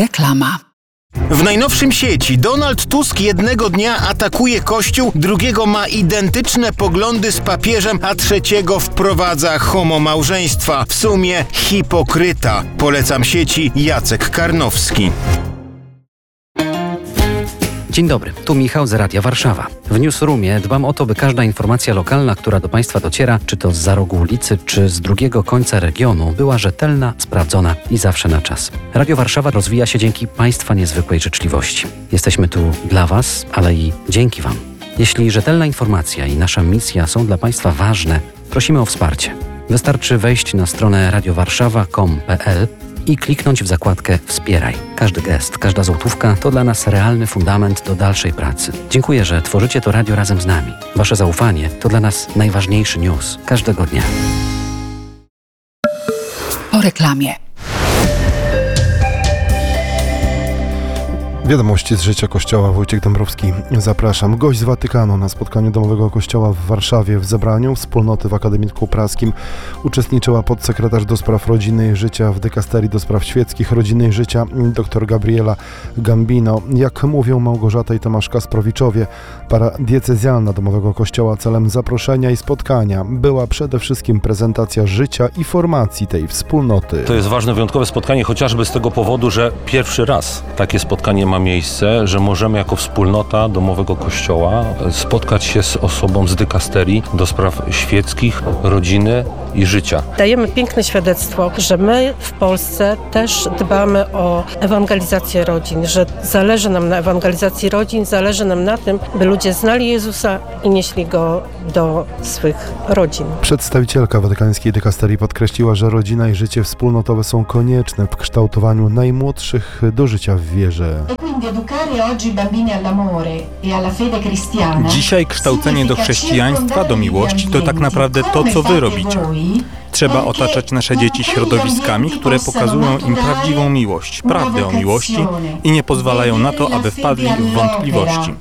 Reklama. W najnowszym sieci Donald Tusk jednego dnia atakuje Kościół, drugiego ma identyczne poglądy z papieżem, a trzeciego wprowadza homomałżeństwa. W sumie hipokryta. Polecam sieci Jacek Karnowski. Dzień dobry, tu Michał z Radia Warszawa. W Newsroomie dbam o to, by każda informacja lokalna, która do Państwa dociera, czy to zza rogu ulicy, czy z drugiego końca regionu, była rzetelna, sprawdzona i zawsze na czas. Radio Warszawa rozwija się dzięki Państwa niezwykłej życzliwości. Jesteśmy tu dla Was, ale i dzięki Wam. Jeśli rzetelna informacja i nasza misja są dla Państwa ważne, prosimy o wsparcie. Wystarczy wejść na stronę radiowarszawa.com.pl i kliknąć w zakładkę Wspieraj. Każdy gest, każda złotówka to dla nas realny fundament do dalszej pracy. Dziękuję, że tworzycie to radio razem z nami. Wasze zaufanie to dla nas najważniejszy news każdego dnia. Po reklamie. Wiadomości z życia Kościoła. Wojciech Dąbrowski. Zapraszam. Gość z Watykanu na spotkaniu Domowego Kościoła w Warszawie w zebraniu wspólnoty w Akademicku Praskim uczestniczyła podsekretarz do spraw rodziny i życia w dykasterii do spraw świeckich rodziny i życia dr Gabriela Gambino. Jak mówią Małgorzata i Tomasz Kasprowiczowie, para diecezjalna Domowego Kościoła celem zaproszenia i spotkania była przede wszystkim prezentacja życia i formacji tej wspólnoty. To jest ważne, wyjątkowe spotkanie, chociażby z tego powodu, że pierwszy raz takie spotkanie ma miejsce, że możemy jako wspólnota Domowego Kościoła spotkać się z osobą z dykasterii do spraw świeckich, rodziny i życia. Dajemy piękne świadectwo, że my w Polsce też dbamy o ewangelizację rodzin, że zależy nam na ewangelizacji rodzin, zależy nam na tym, by ludzie znali Jezusa i nieśli Go do swych rodzin. Przedstawicielka watykańskiej dykasterii podkreśliła, że rodzina i życie wspólnotowe są konieczne w kształtowaniu najmłodszych do życia w wierze. Dzisiaj kształcenie do chrześcijaństwa, do miłości to tak naprawdę to, co wy robicie. Trzeba otaczać nasze dzieci środowiskami, które pokazują im prawdziwą miłość, prawdę o miłości i nie pozwalają na to, aby wpadli w wątpliwości.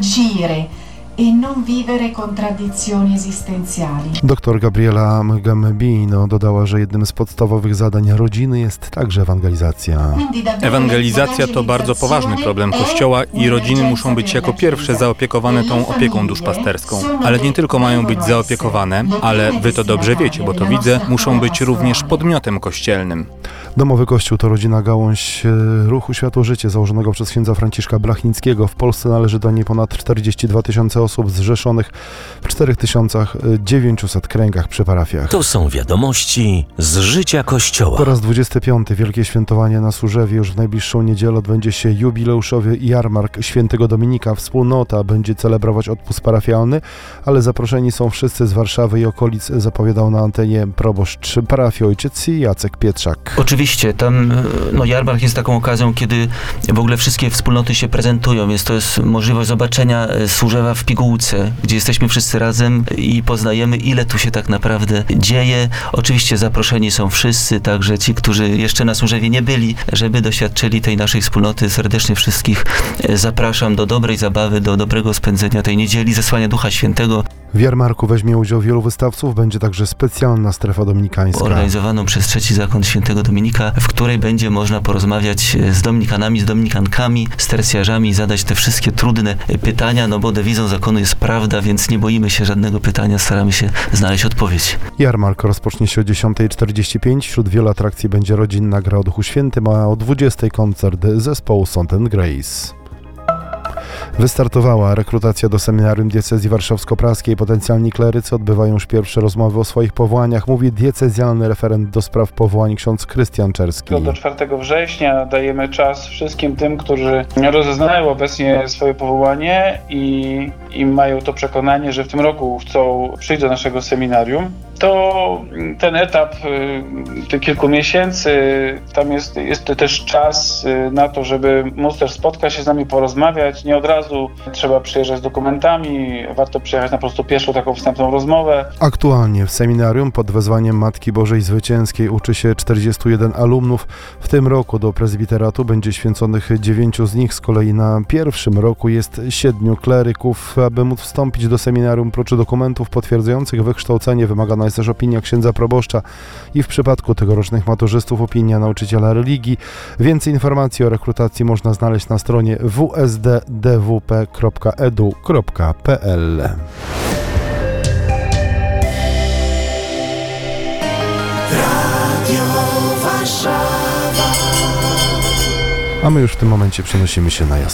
Doktor Gabriela Gambino dodała, że jednym z podstawowych zadań rodziny jest także ewangelizacja. Ewangelizacja to bardzo poważny problem Kościoła i rodziny muszą być jako pierwsze zaopiekowane tą opieką duszpasterską. Ale nie tylko mają być zaopiekowane, ale wy to dobrze wiecie, bo to widzę, muszą być również podmiotem kościelnym. Domowy Kościół to rodzina gałąź ruchu Światło-Życie założonego przez księdza Franciszka Blachnickiego. W Polsce należy do niej ponad 42 tysiące osób zrzeszonych w 4900 kręgach przy parafiach. To są wiadomości z życia Kościoła. Po raz 25. Wielkie Świętowanie na Służewie. Już w najbliższą niedzielę odbędzie się jubileuszowy jarmark Świętego Dominika. Wspólnota będzie celebrować odpust parafialny, ale zaproszeni są wszyscy z Warszawy i okolic, zapowiadał na antenie proboszcz parafii ojciec Jacek Pietrzak. Oczywiście, tam jarmark jest taką okazją, kiedy w ogóle wszystkie wspólnoty się prezentują, więc to jest możliwość zobaczenia Służewa w pigułce, gdzie jesteśmy wszyscy razem i poznajemy, ile tu się tak naprawdę dzieje. Oczywiście zaproszeni są wszyscy, także ci, którzy jeszcze na Służewie nie byli, żeby doświadczyli tej naszej wspólnoty. Serdecznie wszystkich zapraszam do dobrej zabawy, do dobrego spędzenia tej niedzieli, zesłania Ducha Świętego. W jarmarku weźmie udział wielu wystawców, będzie także specjalna strefa dominikańska. Organizowaną przez Trzeci Zakon Świętego Dominika, w której będzie można porozmawiać z dominikanami, z dominikankami, z tercjarzami, zadać te wszystkie trudne pytania, bo dewizą zakonu jest prawda, więc nie boimy się żadnego pytania, staramy się znaleźć odpowiedź. Jarmark rozpocznie się o 10:45. Wśród wielu atrakcji będzie rodzinna gra o Duchu Świętym, a o 20:00 koncert zespołu Salt and Grace. Wystartowała rekrutacja do seminarium diecezji warszawsko-praskiej. Potencjalni klerycy odbywają już pierwsze rozmowy o swoich powołaniach, mówi diecezjalny referent do spraw powołań ksiądz Krystian Czerski. Do 4 września dajemy czas wszystkim tym, którzy rozeznają obecnie swoje powołanie i mają to przekonanie, że w tym roku przyjść do naszego seminarium. To ten etap tych kilku miesięcy, tam jest też czas na to, żeby móc też spotkać się z nami, porozmawiać. Nie od razu trzeba przyjeżdżać z dokumentami, warto przyjechać na po prostu pierwszą taką wstępną rozmowę. Aktualnie w seminarium pod wezwaniem Matki Bożej Zwycięskiej uczy się 41 alumnów. W tym roku do prezbiteratu będzie święconych 9 z nich, z kolei na pierwszym roku jest 7 kleryków. Aby móc wstąpić do seminarium, prócz dokumentów potwierdzających wykształcenie wymagana Potrzebna jest też opinia księdza proboszcza i w przypadku tegorocznych maturzystów opinia nauczyciela religii. Więcej informacji o rekrutacji można znaleźć na stronie wsddwp.edu.pl. A my już w tym momencie przenosimy się na Jasło.